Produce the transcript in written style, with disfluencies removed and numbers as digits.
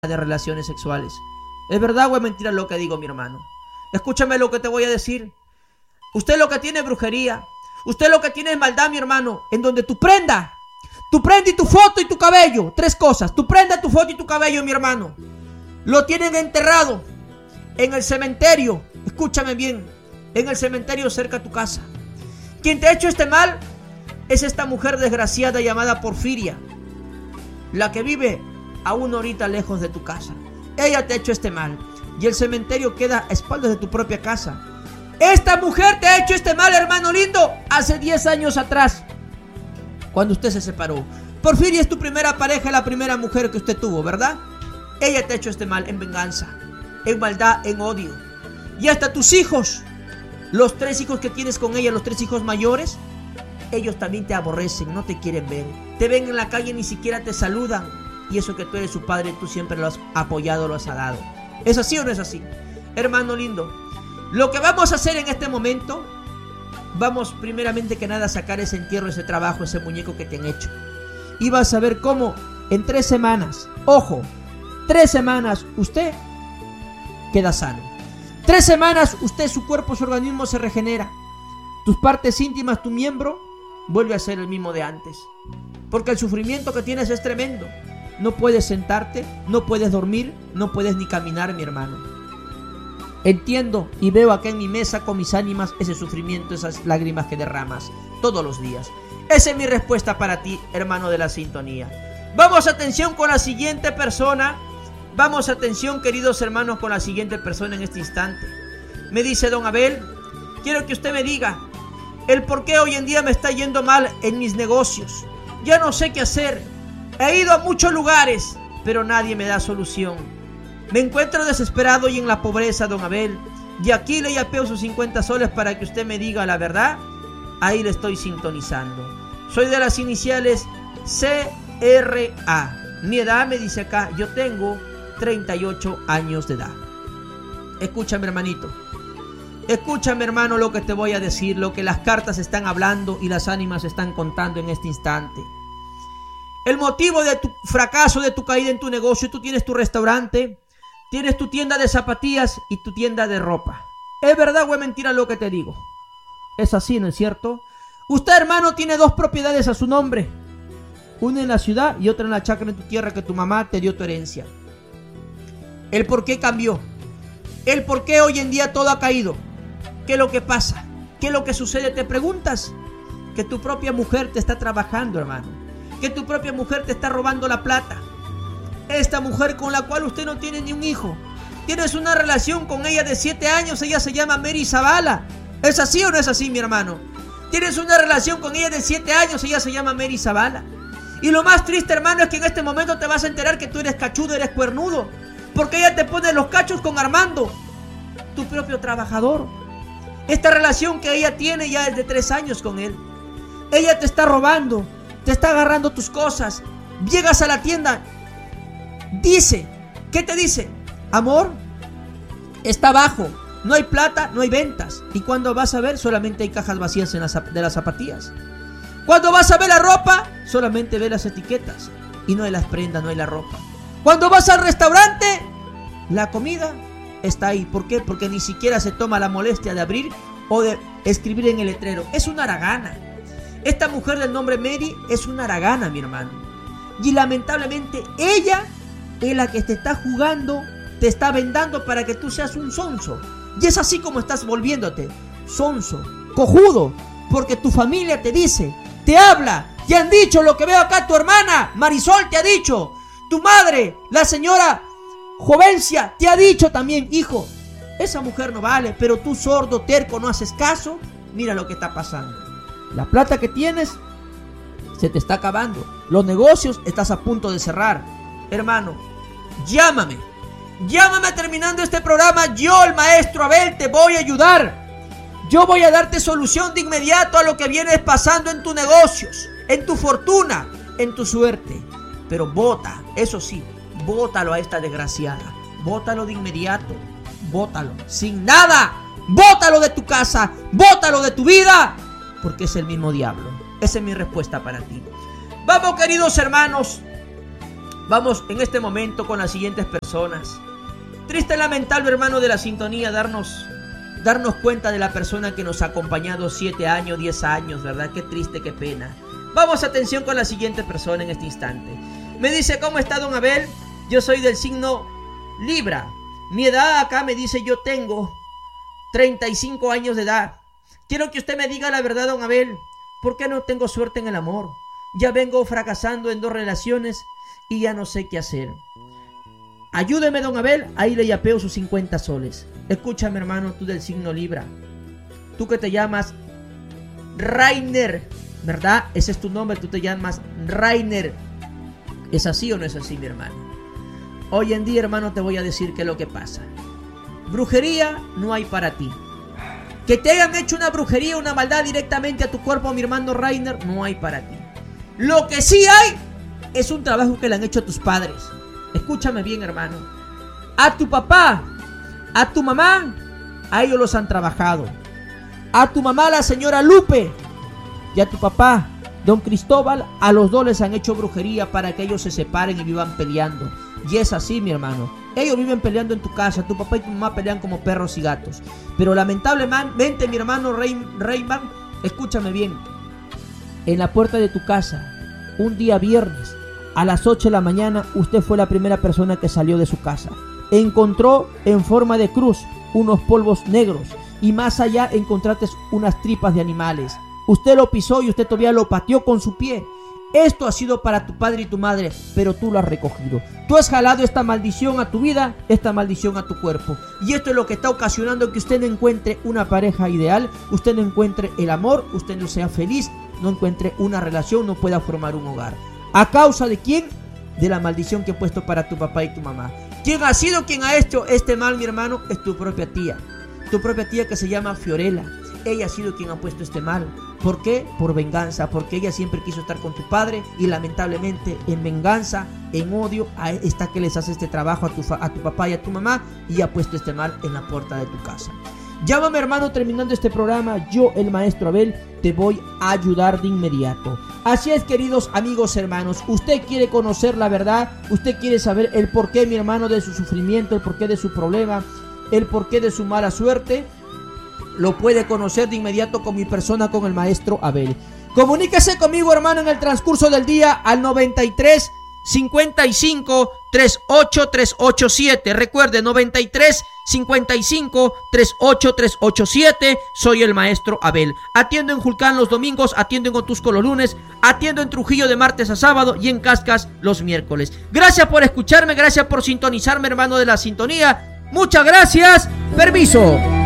de relaciones sexuales. ¿Es verdad o es mentira lo que digo, mi hermano? Escúchame lo que te voy a decir. Usted lo que tiene es brujería. Usted lo que tiene es maldad, mi hermano. En donde tu prenda y tu foto y tu cabello. Tres cosas. Tu prenda, tu foto y tu cabello, mi hermano. Lo tienen enterrado en el cementerio. Escúchame bien. En el cementerio cerca de tu casa. Quien te ha hecho este mal es esta mujer desgraciada llamada Porfiria, la que vive a una horita lejos de tu casa. Ella te ha hecho este mal y el cementerio queda a espaldas de tu propia casa. Esta mujer te ha hecho este mal, hermano lindo, hace 10 años atrás, cuando usted se separó. Porfiria es tu primera pareja, la primera mujer que usted tuvo, ¿verdad? Ella te ha hecho este mal en venganza, en maldad, en odio. Y hasta tus hijos, los 3 hijos que tienes con ella, los 3 hijos mayores, ellos también te aborrecen, no te quieren ver. Te ven en la calle, ni siquiera te saludan. Y eso que tú eres su padre, tú siempre lo has apoyado, lo has dado. ¿Es así o no es así? Hermano lindo, lo que vamos a hacer en este momento, vamos primeramente que nada a sacar ese entierro, ese trabajo, ese muñeco que te han hecho. Y vas a ver cómo en 3 semanas, ojo, 3 semanas usted queda sano. 3 semanas usted, su cuerpo, su organismo se regenera. Tus partes íntimas, tu miembro, vuelve a ser el mismo de antes. Porque el sufrimiento que tienes es tremendo. No puedes sentarte, no puedes dormir, no puedes ni caminar, mi hermano. Entiendo y veo acá en mi mesa con mis ánimas ese sufrimiento, esas lágrimas que derramas todos los días. Esa es mi respuesta para ti, hermano de la sintonía. Vamos, atención con la siguiente persona. Vamos, atención, queridos hermanos, con la siguiente persona en este instante. Me dice don Abel, quiero que usted me diga el por qué hoy en día me está yendo mal en mis negocios. Ya no sé qué hacer. He ido a muchos lugares, pero nadie me da solución. Me encuentro desesperado y en la pobreza, don Abel. Y aquí le yapeo sus 50 soles para que usted me diga la verdad. Ahí le estoy sintonizando. Soy de las iniciales CRA. Mi edad, me dice acá, yo tengo 38 años de edad. Escúchame, hermanito. Escúchame, hermano, lo que te voy a decir, lo que las cartas están hablando y las ánimas están contando en este instante. El motivo de tu fracaso, de tu caída en tu negocio, tú tienes tu restaurante, tienes tu tienda de zapatillas y tu tienda de ropa. ¿Es verdad o es mentira lo que te digo? Es así, ¿no es cierto? Usted, hermano, tiene 2 propiedades a su nombre. Una en la ciudad y otra en la chacra en tu tierra que tu mamá te dio tu herencia. ¿El por qué cambió? ¿El por qué hoy en día todo ha caído? ¿Qué es lo que pasa? ¿Qué es lo que sucede? ¿Te preguntas? Que tu propia mujer te está trabajando, hermano. Que tu propia mujer te está robando la plata. Esta mujer con la cual usted no tiene ni un hijo. Tienes una relación con ella de 7 años. Ella se llama Mary Zavala. ¿Es así o no es así, mi hermano? Tienes una relación con ella de 7 años. Ella se llama Mary Zavala. Y lo más triste, hermano, es que en este momento te vas a enterar que tú eres cachudo, eres cuernudo. Porque ella te pone los cachos con Armando, tu propio trabajador. Esta relación que ella tiene ya es de 3 años con él. Ella te está robando, te está agarrando tus cosas. Llegas a la tienda, dice, ¿qué te dice? Amor, está abajo, no hay plata, no hay ventas. Y cuando vas a ver, solamente hay cajas vacías de las zapatillas. Cuando vas a ver la ropa, solamente ves las etiquetas y no hay las prendas, no hay la ropa. Cuando vas al restaurante, la comida está ahí. ¿Por qué? Porque ni siquiera se toma la molestia de abrir o de escribir en el letrero. Es una haragana. Esta mujer del nombre Mary es una haragana, mi hermano. Y lamentablemente ella es la que te está jugando, te está vendando para que tú seas un sonso. Y es así como estás volviéndote sonso, cojudo, porque tu familia te dice, te habla, te han dicho lo que veo acá. Tu hermana Marisol te ha dicho, tu madre, la señora Jovencia, te ha dicho también, hijo, esa mujer no vale. Pero tú, sordo, terco, no haces caso. Mira lo que está pasando. La plata que tienes se te está acabando. Los negocios estás a punto de cerrar. Hermano, llámame terminando este programa. Yo, el maestro Abel, te voy a ayudar. Yo voy a darte solución de inmediato a lo que vienes pasando en tus negocios, en tu fortuna, en tu suerte. Pero bota, eso sí, bótalo a esta desgraciada. Bótalo de inmediato. Bótalo, sin nada. Bótalo de tu casa, bótalo de tu vida, porque es el mismo diablo. Esa es mi respuesta para ti. Vamos, queridos hermanos. Vamos en este momento con las siguientes personas. Triste y lamentable, hermano de la sintonía, darnos cuenta de la persona que nos ha acompañado 7 años, 10 años, ¿verdad? Qué triste, qué pena. Vamos, atención con la siguiente persona en este instante. Me dice: ¿cómo está, don Abel? Yo soy del signo Libra. Mi edad acá me dice: yo tengo 35 años de edad. Quiero que usted me diga la verdad, don Abel. ¿Por qué no tengo suerte en el amor? Ya vengo fracasando en 2 relaciones y ya no sé qué hacer. Ayúdeme, don Abel. Ahí le yapeo sus 50 soles. Escúchame, hermano, tú del signo Libra. Tú que te llamas Rainer, ¿verdad? Ese es tu nombre, tú te llamas Rainer. ¿Es así o no es así, mi hermano? Hoy en día, hermano, te voy a decir qué es lo que pasa. Brujería no hay para ti. Que te hayan hecho una brujería, una maldad directamente a tu cuerpo, mi hermano Rainer, no hay para ti. Lo que sí hay es un trabajo que le han hecho a tus padres. Escúchame bien, hermano. A tu papá, a tu mamá, a ellos los han trabajado. A tu mamá, la señora Lupe, y a tu papá, don Cristóbal, a los 2 les han hecho brujería para que ellos se separen y vivan peleando. Y es así, mi hermano. Ellos viven peleando en tu casa. Tu papá y tu mamá pelean como perros y gatos. Pero lamentablemente, mi hermano Rayman, escúchame bien. En la puerta de tu casa, un día viernes, a las 8 de la mañana, usted fue la primera persona que salió de su casa. Encontró en forma de cruz unos polvos negros. Y más allá encontraste unas tripas de animales. Usted lo pisó y usted todavía lo pateó con su pie. Esto ha sido para tu padre y tu madre, pero tú lo has recogido. Tú has jalado esta maldición a tu vida, esta maldición a tu cuerpo. Y esto es lo que está ocasionando que usted no encuentre una pareja ideal, usted no encuentre el amor, usted no sea feliz, no encuentre una relación, no pueda formar un hogar. ¿A causa de quién? De la maldición que he puesto para tu papá y tu mamá. ¿Quién ha sido quien ha hecho este mal, mi hermano? Es tu propia tía. Tu propia tía, que se llama Fiorella. Ella ha sido quien ha puesto este mal. ¿Por qué? Por venganza, porque ella siempre quiso estar con tu padre y lamentablemente en venganza, en odio, está que les hace este trabajo a tu papá y a tu mamá y ha puesto este mal en la puerta de tu casa. Llámame, hermano, terminando este programa. Yo, el maestro Abel, te voy a ayudar de inmediato. Así es, queridos amigos, hermanos. Usted quiere conocer la verdad, usted quiere saber el porqué, mi hermano, de su sufrimiento, el porqué de su problema, el porqué de su mala suerte. Lo puede conocer de inmediato con mi persona, con el maestro Abel. Comuníquese conmigo, hermano, en el transcurso del día al 93 55 38 387. Recuerde, 93 55 38 387. Soy el maestro Abel. Atiendo en Julcán los domingos, atiendo en Otusco los lunes, atiendo en Trujillo de martes a sábado y en Cascas los miércoles. Gracias por escucharme, gracias por sintonizarme, hermano de la sintonía. Muchas gracias. Permiso.